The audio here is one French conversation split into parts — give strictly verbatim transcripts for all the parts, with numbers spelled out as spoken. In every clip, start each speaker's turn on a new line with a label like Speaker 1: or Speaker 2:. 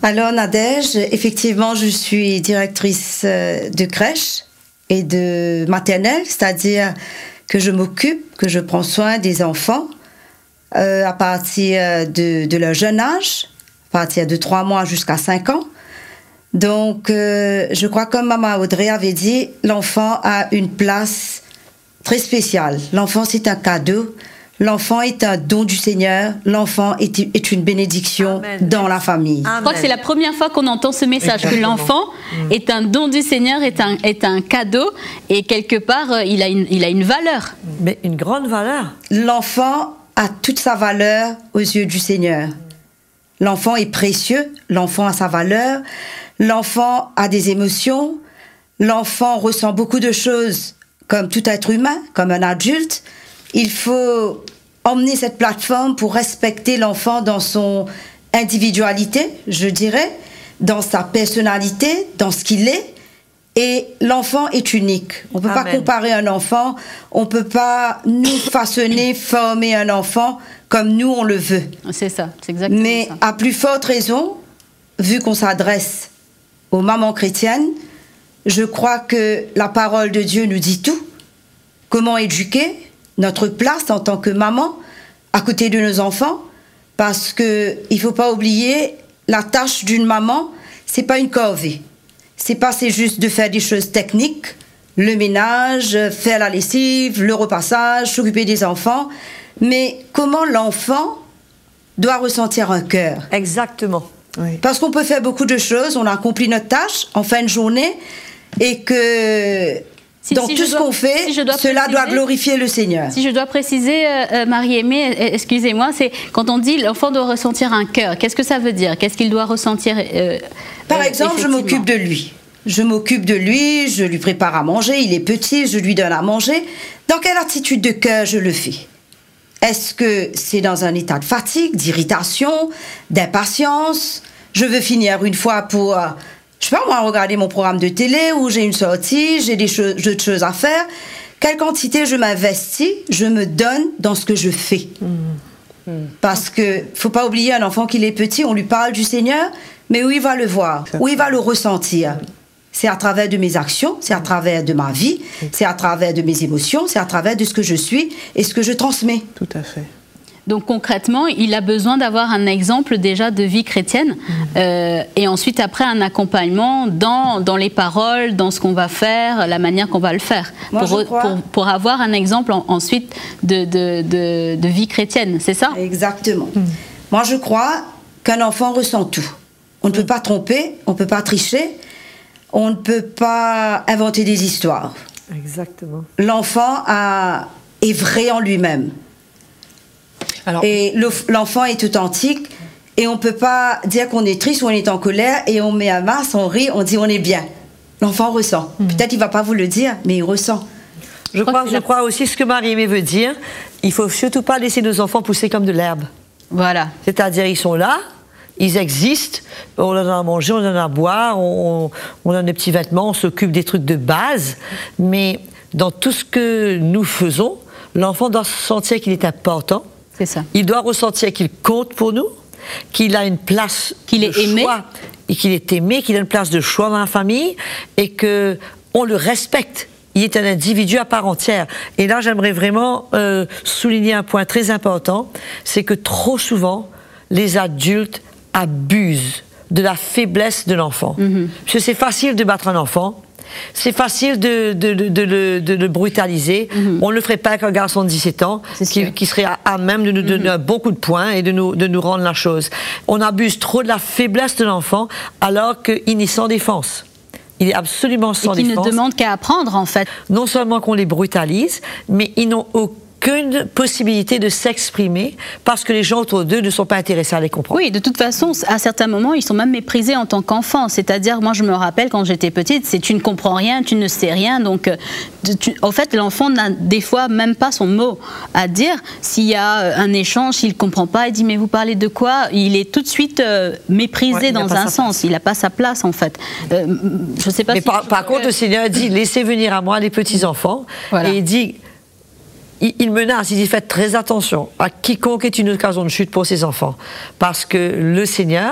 Speaker 1: Alors Nadège, effectivement, je suis directrice de crèche et de maternelle, c'est-à-dire que je m'occupe, que je prends soin des enfants euh, à partir de, de leur jeune âge, à partir de trois mois jusqu'à cinq ans. Donc, euh, je crois que comme maman Audrey avait dit, l'enfant a une place très spéciale. L'enfant, c'est un cadeau. L'enfant est un don du Seigneur. L'enfant est, est une bénédiction Amen. Dans la famille.
Speaker 2: Amen. Je crois que c'est la première fois qu'on entend ce message, Exactement. Que l'enfant mmh. est un don du Seigneur, est un, est un cadeau, et quelque part, euh, il, a une, il a une valeur.
Speaker 3: Mais une grande valeur.
Speaker 1: L'enfant a toute sa valeur aux yeux du Seigneur. L'enfant est précieux, l'enfant a sa valeur, l'enfant a des émotions, l'enfant ressent beaucoup de choses comme tout être humain, comme un adulte. Il faut emmener cette plateforme pour respecter l'enfant dans son individualité, je dirais, dans sa personnalité, dans ce qu'il est. Et l'enfant est unique. On ne peut Amen. Pas comparer un enfant, on ne peut pas nous façonner, former un enfant comme nous on le veut.
Speaker 2: C'est ça, c'est exactement
Speaker 1: Mais
Speaker 2: ça.
Speaker 1: Mais à plus forte raison, vu qu'on s'adresse aux mamans chrétiennes, je crois que la parole de Dieu nous dit tout. Comment éduquer, notre place en tant que maman à côté de nos enfants, parce qu'il ne faut pas oublier, la tâche d'une maman, ce n'est pas une corvée. C'est pas c'est juste de faire des choses techniques, le ménage, faire la lessive, le repassage, s'occuper des enfants, mais comment l'enfant doit ressentir un cœur.
Speaker 3: Exactement.
Speaker 1: Oui. Parce qu'on peut faire beaucoup de choses, on a accompli notre tâche en fin de journée, et que si, dans si tout ce dois, qu'on fait, si cela préciser, doit glorifier le Seigneur.
Speaker 2: Si je dois préciser, euh, Marie-Aimée, excusez-moi, c'est quand on dit l'enfant doit ressentir un cœur, qu'est-ce que ça veut dire? Qu'est-ce qu'il doit ressentir euh,
Speaker 1: Par euh, exemple, je m'occupe de lui. Je m'occupe de lui, je lui prépare à manger, il est petit, je lui donne à manger. Dans quelle attitude de cœur je le fais? Est-ce que c'est dans un état de fatigue, d'irritation, d'impatience? Je veux finir une fois pour... Euh, je sais pas moi, regarder mon programme de télé où j'ai une sortie, j'ai des cho- d'autres choses à faire. Quelle quantité je m'investis, je me donne dans ce que je fais. Mmh. Mmh. Parce que faut pas oublier un enfant qu'il est petit, on lui parle du Seigneur, mais où il va le voir, où il va le ressentir. C'est à travers de mes actions, c'est à travers de ma vie, c'est à travers de mes émotions, c'est à travers de ce que je suis et ce que je transmets.
Speaker 3: Tout à fait.
Speaker 2: Donc concrètement, il a besoin d'avoir un exemple déjà de vie chrétienne mmh. euh, et ensuite après un accompagnement dans, dans les paroles, dans ce qu'on va faire, la manière qu'on va le faire,
Speaker 1: Moi,
Speaker 2: pour,
Speaker 1: je crois...
Speaker 2: pour, pour avoir un exemple en, ensuite de, de, de, de vie chrétienne, c'est ça?
Speaker 1: Exactement. Mmh. Moi je crois qu'un enfant ressent tout. On ne mmh. peut pas tromper, on ne peut pas tricher, on ne peut pas inventer des histoires.
Speaker 3: Exactement.
Speaker 1: L'enfant a, est vrai en lui-même. Alors, et le, l'enfant est authentique et on ne peut pas dire qu'on est triste ou on est en colère et on met un masque, on rit, on dit on est bien. L'enfant ressent. Mmh. Peut-être qu'il ne va pas vous le dire, mais il ressent.
Speaker 3: Je, je crois, crois, je la... crois aussi ce que Marie-Aimée veut dire, il ne faut surtout pas laisser nos enfants pousser comme de l'herbe.
Speaker 2: Voilà.
Speaker 3: C'est-à-dire ils sont là, ils existent, on en a à manger, on en a à boire, on, on a des petits vêtements, on s'occupe des trucs de base, mais dans tout ce que nous faisons, l'enfant doit sentir qu'il est important.
Speaker 2: C'est ça.
Speaker 3: Il doit ressentir qu'il compte pour nous, qu'il a une place
Speaker 2: qu'il
Speaker 3: de
Speaker 2: est aimé.
Speaker 3: choix, et qu'il est aimé, qu'il a une place de choix dans la famille, et que on le respecte. Il est un individu à part entière. Et là, j'aimerais vraiment euh, souligner un point très important, c'est que trop souvent, les adultes abusent de la faiblesse de l'enfant. Mm-hmm. Parce que c'est facile de battre un enfant. C'est facile de, de, de, de, de, de le brutaliser. Mm-hmm. On ne le ferait pas avec un garçon de dix-sept ans qui, qui serait à, à même de nous donner mm-hmm. un bon coup de poing et de nous, de nous rendre la chose. On abuse trop de la faiblesse de l'enfant alors qu'il n'est sans défense. Il est absolument sans
Speaker 2: et qui
Speaker 3: défense.
Speaker 2: ne demande qu'à apprendre, en fait.
Speaker 3: Non seulement qu'on les brutalise, mais ils n'ont aucun qu'une possibilité de s'exprimer parce que les gens autour d'eux ne sont pas intéressés à les comprendre.
Speaker 2: Oui, de toute façon, à certains moments, ils sont même méprisés en tant qu'enfants. C'est-à-dire, moi, je me rappelle quand j'étais petite, c'est tu ne comprends rien, tu ne sais rien. Donc, tu, en fait, l'enfant n'a des fois même pas son mot à dire. S'il y a un échange, s'il ne comprend pas, il dit mais vous parlez de quoi? Il est tout de suite euh, méprisé ouais, dans un sens. Place. Il n'a pas sa place, en fait. Euh, je sais pas.
Speaker 3: Mais
Speaker 2: si
Speaker 3: par, par contre, le Seigneur dit laissez venir à moi les petits enfants. Voilà. Et il dit il menace, il dit faites très attention à quiconque est une occasion de chute pour ses enfants. Parce que le Seigneur,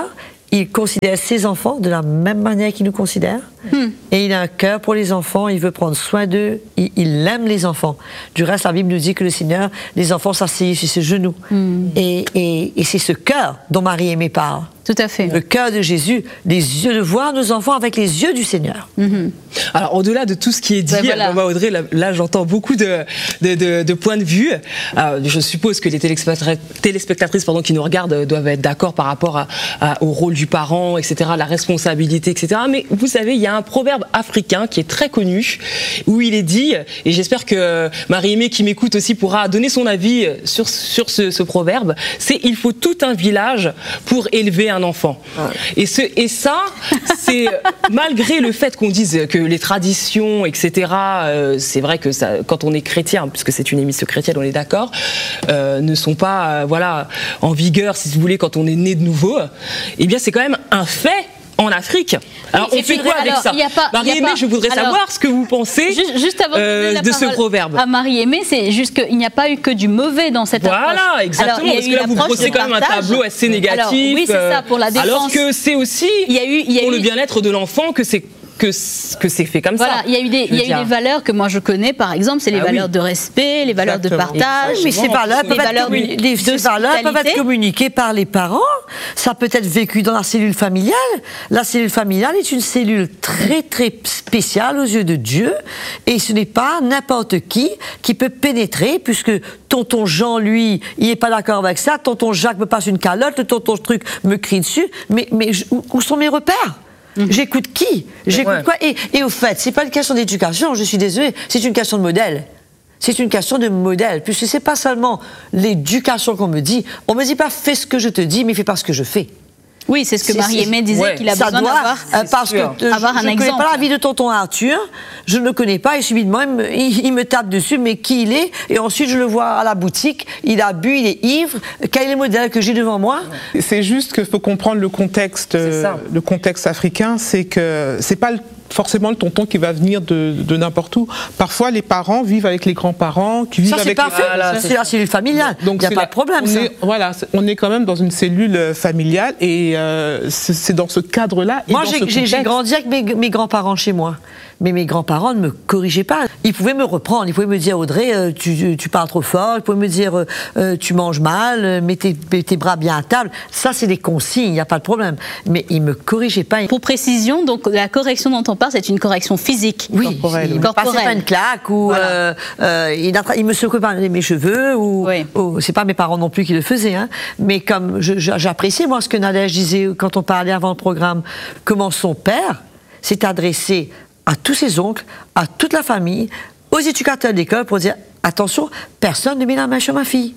Speaker 3: il considère ses enfants de la même manière qu'il nous considère. Hmm. Et il a un cœur pour les enfants, il veut prendre soin d'eux, il, il aime les enfants. Du reste, la Bible nous dit que le Seigneur, les enfants s'asseyent sur ses genoux. Hmm. Et, et, et c'est ce cœur dont Marie-Aimée parle.
Speaker 2: Tout à fait.
Speaker 3: Le cœur de Jésus, les yeux, de voir nos enfants avec les yeux du Seigneur.
Speaker 4: Mm-hmm. Alors, au-delà de tout ce qui est dit, ben voilà. Maman Audrey, là, là j'entends beaucoup de, de, de, de points de vue. Alors, je suppose que les téléspectatrices pardon, qui nous regardent doivent être d'accord par rapport à, à, au rôle du parent, et cetera, la responsabilité, et cetera. Mais vous savez, il y a un proverbe africain qui est très connu, où il est dit, et j'espère que Marie-Aimée qui m'écoute aussi pourra donner son avis sur, sur ce, ce proverbe, c'est « il faut tout un village pour élever un enfant. Ouais. » Et, ce, et ça, c'est malgré le fait qu'on dise que les traditions, et cetera, euh, c'est vrai que ça, quand on est chrétien, puisque c'est une émission chrétienne, on est d'accord, euh, ne sont pas euh, voilà, en vigueur, si vous voulez, quand on est né de nouveau, eh bien c'est quand même un fait en Afrique. Alors oui, on fait quoi avec alors, ça Marie-Aimée, je voudrais alors, savoir ce que vous pensez juste, juste avant euh, de, de ce proverbe.
Speaker 2: À Marie-Aimée, c'est juste qu'il n'y a pas eu que du mauvais dans cette
Speaker 4: voilà,
Speaker 2: approche.
Speaker 4: Voilà, exactement, alors, parce que là vous brossez quand même un tableau assez négatif. Alors,
Speaker 2: oui, c'est ça, pour la défense.
Speaker 4: Alors que c'est aussi il y a eu, il y a pour eu... le bien-être de l'enfant que c'est que, que c'est fait comme
Speaker 2: voilà,
Speaker 4: ça.
Speaker 2: Il y a eu des, il y a eu des valeurs que moi je connais, par exemple, c'est les ah valeurs oui. de respect, les valeurs Exactement. de partage.
Speaker 3: Oui, mais ces valeurs, peuvent, valeurs être communi- les, ces valeurs peuvent être communiquées par les parents. Ça peut être vécu dans la cellule familiale. La cellule familiale est une cellule très très spéciale aux yeux de Dieu, et ce n'est pas n'importe qui qui peut pénétrer, puisque tonton Jean, lui, il n'est pas d'accord avec ça. Tonton Jacques me passe une calotte, le tonton truc me crie dessus. Mais, mais je, où sont mes repères ? Mmh. J'écoute qui J'écoute ouais. quoi et, et au fait, c'est pas une question d'éducation, je suis désolée, c'est une question de modèle. C'est une question de modèle, puisque c'est pas seulement l'éducation qu'on me dit. On me dit pas fais ce que je te dis, mais fais pas ce que je fais.
Speaker 2: Oui, c'est ce que Marie-Aimée disait ouais. qu'il a
Speaker 3: ça
Speaker 2: besoin
Speaker 3: doit,
Speaker 2: d'avoir.
Speaker 3: Euh, parce
Speaker 2: sûr.
Speaker 3: que euh,
Speaker 2: avoir
Speaker 3: je,
Speaker 2: un
Speaker 3: je ne connais pas la vie de tonton Arthur, je ne le connais pas et subitement il me, il, il me tape dessus, mais qui il est, et ensuite je le vois à la boutique, il a bu, il est ivre, quel est le modèle que j'ai devant moi?
Speaker 5: C'est juste qu'il faut comprendre le contexte, le contexte africain, c'est que c'est pas le forcément le tonton qui va venir de, de n'importe où. Parfois, les parents vivent avec les grands-parents, qui vivent
Speaker 3: ça,
Speaker 5: avec...
Speaker 3: Ça, c'est parfait.
Speaker 5: Les...
Speaker 3: C'est la cellule familiale. Donc, il n'y a pas
Speaker 5: la...
Speaker 3: de problème,
Speaker 5: on
Speaker 3: ça.
Speaker 5: Est, voilà, on est quand même dans une cellule familiale et euh, c'est dans ce cadre-là.
Speaker 3: Moi, j'ai, j'ai, j'ai grandi avec mes, mes grands-parents chez moi. Mais mes grands-parents ne me corrigeaient pas. Ils pouvaient me reprendre. Ils pouvaient me dire, Audrey, euh, tu, tu parles trop fort. Ils pouvaient me dire, euh, tu manges mal, mets tes, mets tes bras bien à table. Ça, c'est des consignes, il n'y a pas de problème. Mais ils ne me corrigeaient pas.
Speaker 2: Pour précision, donc, la correction dont on parle, c'est une correction physique.
Speaker 3: Oui,
Speaker 5: corporelle.
Speaker 3: Il ne me passait pas une claque ou voilà. euh, euh, il, il me secouait pas mes cheveux. Ou, oui. ou, c'est pas mes parents non plus qui le faisaient. Hein. Mais comme je, je, j'appréciais, moi, ce que Nadège disait quand on parlait avant le programme, comment son père s'est adressé à tous ses oncles, à toute la famille, aux éducateurs d'école pour dire attention, personne ne met la main sur ma fille.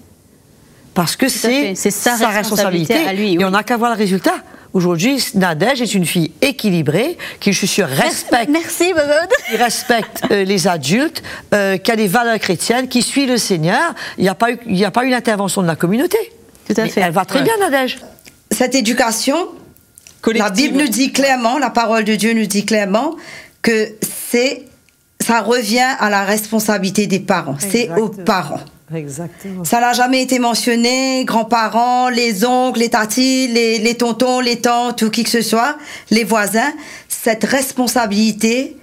Speaker 3: Parce que c'est,
Speaker 2: c'est sa,
Speaker 3: sa
Speaker 2: responsabilité,
Speaker 3: responsabilité
Speaker 2: à lui. Oui.
Speaker 3: Et on n'a qu'à voir le résultat. Aujourd'hui, Nadège est une fille équilibrée, qui, je suis sûre, respecte,
Speaker 2: Merci, Maud.
Speaker 3: qui respecte euh, les adultes, euh, qui a des valeurs chrétiennes, qui suit le Seigneur. Il n'y a pas eu, il n'y a pas eu l'intervention de la communauté.
Speaker 2: Tout à fait.
Speaker 3: Mais elle va très ouais. bien, Nadège.
Speaker 1: Cette éducation, collective. La Bible nous dit clairement, la parole de Dieu nous dit clairement que c'est, ça revient à la responsabilité des parents. Exactement. C'est aux parents.
Speaker 3: Exactement.
Speaker 1: Ça n'a jamais été mentionné, grands-parents, les oncles, les tatis, les, les tontons, les tantes ou qui que ce soit, les voisins. Cette responsabilité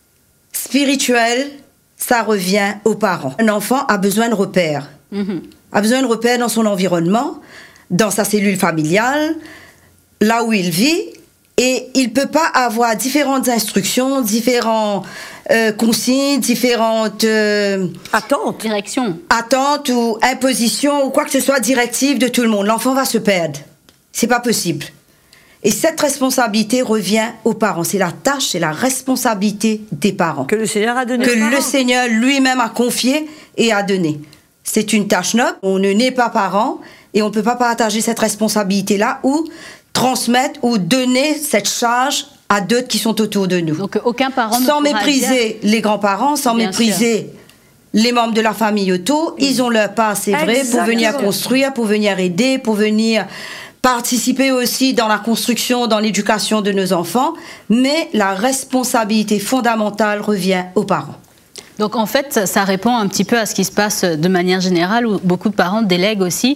Speaker 1: spirituelle, ça revient aux parents. Un enfant a besoin de repères. Mm-hmm. A besoin de repères dans son environnement, dans sa cellule familiale, là où il vit. Et il ne peut pas avoir différentes instructions, différents euh, consignes, différentes euh,
Speaker 3: attentes,
Speaker 2: directions,
Speaker 1: attentes ou impositions ou quoi que ce soit directive de tout le monde. L'enfant va se perdre. C'est pas possible. Et cette responsabilité revient aux parents. C'est la tâche, c'est la responsabilité des parents.
Speaker 3: Que le Seigneur a donné.
Speaker 1: Que le Seigneur lui-même a confié et a donné. C'est une tâche noble. On ne naît pas parent et on ne peut pas partager cette responsabilité-là ou transmettre ou donner cette charge à d'autres qui sont autour de nous.
Speaker 2: Donc aucun parent
Speaker 1: sans
Speaker 2: ne
Speaker 1: mépriser dire... les grands-parents, sans Bien mépriser sûr. les membres de la famille autour, ils ont leur part, c'est vrai, Exactement. pour venir construire, pour venir aider, pour venir participer aussi dans la construction, dans l'éducation de nos enfants, mais la responsabilité fondamentale revient aux parents.
Speaker 2: Donc en fait, ça répond un petit peu à ce qui se passe de manière générale, où beaucoup de parents délèguent aussi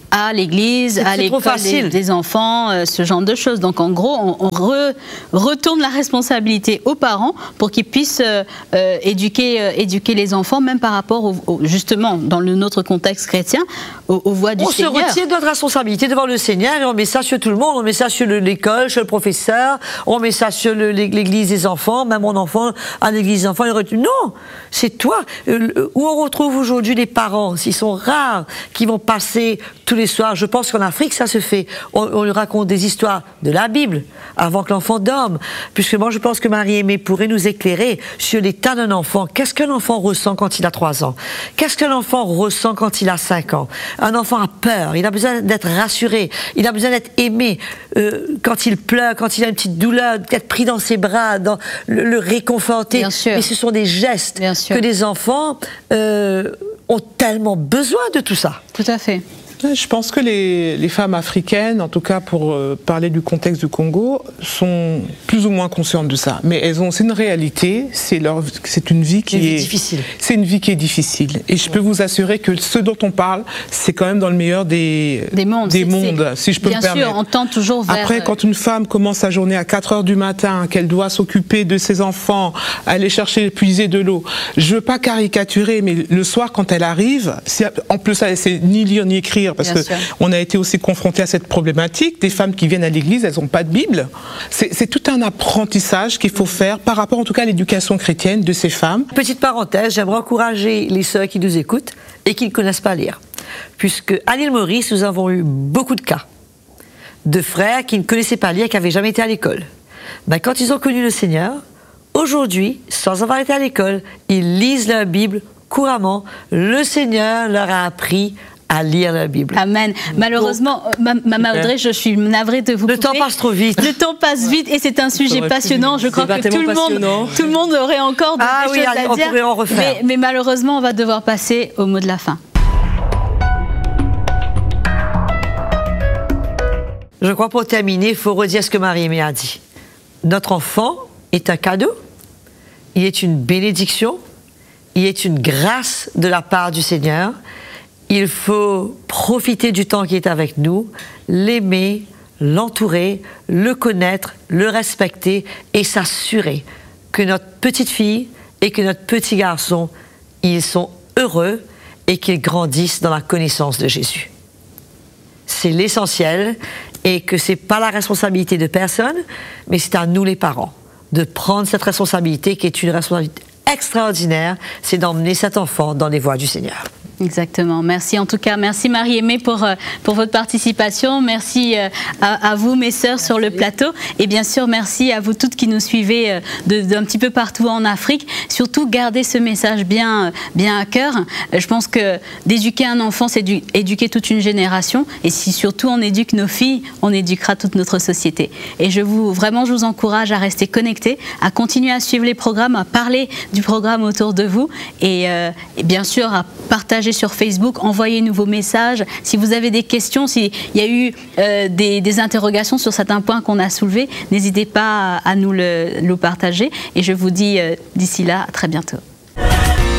Speaker 2: à l'église, à l'école des, des enfants, euh, ce genre de choses. Donc en gros, on, on re, retourne la responsabilité aux parents pour qu'ils puissent euh, euh, éduquer, euh, éduquer les enfants, même par rapport, au, au, justement, dans le, notre contexte chrétien, aux, aux voies du
Speaker 3: on
Speaker 2: Seigneur.
Speaker 3: On se retire de notre responsabilité devant le Seigneur et on met ça sur tout le monde. On met ça sur l'école, sur le professeur, on met ça sur le, l'église des enfants, même mon enfant à l'église des enfants. Il retient. Non, c'est toi. Où on retrouve aujourd'hui les parents, s'ils sont rares, qui vont passer tous les soirs. Je pense qu'en Afrique, ça se fait. On, on lui raconte des histoires de la Bible avant que l'enfant dorme. Puisque moi, je pense que Marie-Aimée pourrait nous éclairer sur l'état d'un enfant. Qu'est-ce qu'un enfant ressent quand il a trois ans? Qu'est-ce qu'un enfant ressent quand il a cinq ans? Un enfant a peur, il a besoin d'être rassuré, il a besoin d'être aimé. Euh, quand il pleure, quand il a une petite douleur, d'être pris dans ses bras, dans le, le réconforter.
Speaker 2: Bien sûr.
Speaker 3: Et ce sont des gestes que les enfants euh, ont tellement besoin de tout ça.
Speaker 2: Tout à fait.
Speaker 5: Je pense que les, les femmes africaines, en tout cas pour euh, parler du contexte du Congo, sont plus ou moins conscientes de ça. Mais elles ont, c'est une réalité, c'est leur, c'est une vie qui
Speaker 3: une vie
Speaker 5: est
Speaker 3: difficile.
Speaker 5: C'est une vie qui est difficile. Et je peux vous assurer que ce dont on parle, c'est quand même dans le meilleur des
Speaker 2: des mondes,
Speaker 5: des
Speaker 2: c'est,
Speaker 5: mondes
Speaker 2: c'est,
Speaker 5: si je peux
Speaker 2: bien
Speaker 5: me permettre.
Speaker 2: Bien sûr, on tend toujours vers.
Speaker 5: Après, quand une femme commence sa journée à quatre heures du matin, qu'elle doit s'occuper de ses enfants, aller chercher, puiser de l'eau, je veux pas caricaturer, mais le soir quand elle arrive, c'est, en plus elle sait ni lire ni écrire parce Bien que sûr. On a été aussi confronté à cette problématique. Des femmes qui viennent à l'église, elles n'ont pas de Bible. C'est, c'est tout un apprentissage qu'il faut faire par rapport en tout cas à l'éducation chrétienne de ces femmes.
Speaker 3: Petite parenthèse, j'aimerais encourager les sœurs qui nous écoutent et qui ne connaissent pas lire. Puisque à l'île Maurice, nous avons eu beaucoup de cas de frères qui ne connaissaient pas lire et qui n'avaient jamais été à l'école. Ben, quand ils ont connu le Seigneur, aujourd'hui, sans avoir été à l'école, ils lisent leur Bible couramment. Le Seigneur leur a appris à lire la Bible.
Speaker 2: Amen. Malheureusement, Maman Audrey, je suis navrée de vous
Speaker 3: Le
Speaker 2: couper.
Speaker 3: temps passe trop vite.
Speaker 2: Le temps passe vite et c'est un sujet passionnant. Je crois que tout le, monde, tout le monde aurait encore des
Speaker 3: ah,
Speaker 2: choses
Speaker 3: oui,
Speaker 2: à
Speaker 3: allez,
Speaker 2: dire.
Speaker 3: On pourrait en refaire.
Speaker 2: Mais, mais malheureusement, on va devoir passer au mot de la fin.
Speaker 3: Je crois pour terminer, il faut redire ce que Marie-Aimée a dit. Notre enfant est un cadeau, il est une bénédiction, il est une grâce de la part du Seigneur. Il faut profiter du temps qui est avec nous, l'aimer, l'entourer, le connaître, le respecter et s'assurer que notre petite fille et que notre petit garçon, ils sont heureux et qu'ils grandissent dans la connaissance de Jésus. C'est l'essentiel et que c'est pas la responsabilité de personne, mais c'est à nous les parents de prendre cette responsabilité qui est une responsabilité extraordinaire, c'est d'emmener cet enfant dans les voies du Seigneur.
Speaker 2: Exactement. Merci en tout cas. Merci Marie-Aimée pour, pour votre participation. Merci à, à vous, mes sœurs, sur le plateau. Et bien sûr, merci à vous toutes qui nous suivez de, d'un petit peu partout en Afrique. Surtout, gardez ce message bien, bien à cœur. Je pense que d'éduquer un enfant, c'est du, éduquer toute une génération. Et si surtout on éduque nos filles, on éduquera toute notre société. Et je vous, vraiment, je vous encourage à rester connectés, à continuer à suivre les programmes, à parler du programme autour de vous. Et, euh, et bien sûr, à partager sur Facebook, envoyez-nous vos messages. Si vous avez des questions, s'il y a eu euh, des, des interrogations sur certains points qu'on a soulevés, n'hésitez pas à, à nous le, le partager. Et je vous dis euh, d'ici là, à très bientôt.